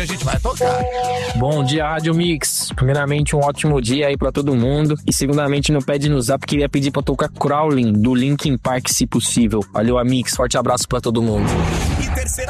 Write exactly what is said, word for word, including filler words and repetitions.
A gente vai tocar. Bom dia, Rádio Mix. Primeiramente, um ótimo dia aí pra todo mundo. E segundamente, no Pede no Zap, queria pedir pra tocar Crawling, do Linkin Park, se possível. Valeu, Amix. Forte abraço pra todo mundo. E terceira